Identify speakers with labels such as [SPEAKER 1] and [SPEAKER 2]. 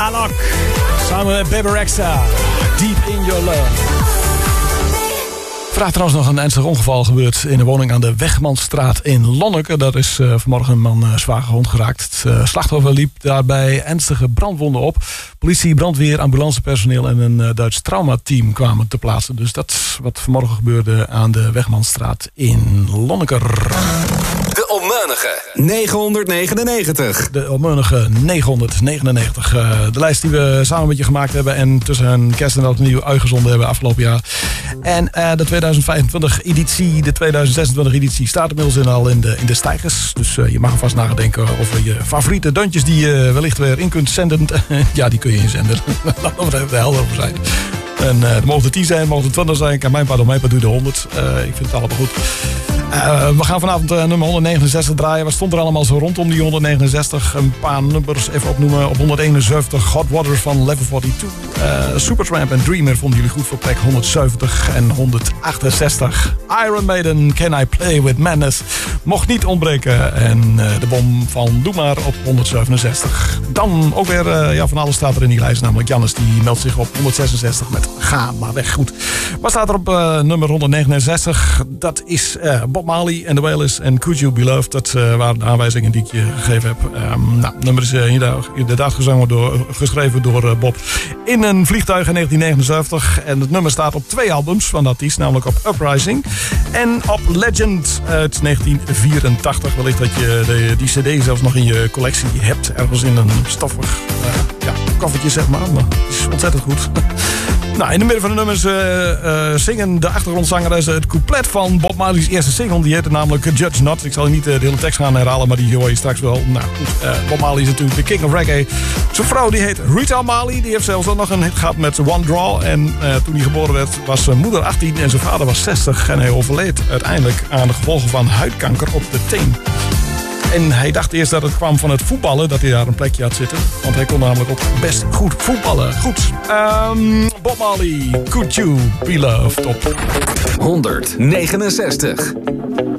[SPEAKER 1] Alok. Samen met Bebe Rexha. Deep in Your Love. Vandaag trouwens nog een ernstig ongeval gebeurd in een woning aan de Wegmanstraat in Lonneke. Daar is vanmorgen een man zwaar gewond geraakt. Het slachtoffer liep daarbij ernstige brandwonden op. Politie, brandweer, ambulancepersoneel en een Duits traumateam kwamen te plaatsen. Dus dat is wat vanmorgen gebeurde aan de Wegmanstraat in Lonneke.
[SPEAKER 2] De onmeunige 999.
[SPEAKER 1] De onmeunige 999. De lijst die we samen met je gemaakt hebben en tussen kerst en oud en nieuw uitgezonden hebben afgelopen jaar. En de 2025 editie, de 2026 editie staat inmiddels al in de stijgers. Dus je mag alvast nadenken over je favoriete deuntjes die je wellicht weer in kunt zenden. Ja, die kun je inzenden. Laten we er even helder over zijn. En er mogen er 10 zijn, er mogen er 20 zijn. Kan mijn part op mijn part doe de 100. Ik vind het allemaal goed. We gaan vanavond nummer 169 draaien. Wat stond er allemaal zo rondom die 169? Een paar nummers even opnoemen. Op 171 Hot Water van Level 42. Supertramp en Dreamer vonden jullie goed voor plek 170 en 168. Iron Maiden, Can I Play With Madness mocht niet ontbreken. En de bom van Doe Maar op 167. Dan ook weer van alles staat er in die lijst. Namelijk Jannes die meldt zich op 166 met Ga Maar Weg. Goed. Wat staat er op nummer 169? Dat is Bob Marley en The Wailers en Could You Be Loved. Dat waren de aanwijzingen die ik je gegeven heb. Het nummer is inderdaad geschreven door Bob in een vliegtuig in 1979. En het nummer staat op 2 albums van de artiest. Namelijk op Uprising en op Legend uit 1984. Wellicht dat je die cd zelfs nog in je collectie hebt. Ergens in een stoffig koffertje, zeg maar. Maar het is ontzettend goed. Nou, in de midden van de nummers zingen de achtergrondzangeres het couplet van Bob Marley's eerste single. Die heette namelijk Judge Not. Ik zal niet de hele tekst gaan herhalen, maar die hoor je straks wel. Nou, Bob Marley is natuurlijk de king of reggae. Zijn vrouw die heet Rita Marley. Die heeft zelfs ook nog een hit gehad met One Draw. En toen hij geboren werd was zijn moeder 18 en zijn vader was 60. En hij overleed uiteindelijk aan de gevolgen van huidkanker op de teen. En hij dacht eerst dat het kwam van het voetballen, dat hij daar een plekje had zitten. Want hij kon namelijk ook best goed voetballen. Goed. Bob Marley, Could You Be Loved op
[SPEAKER 2] 169.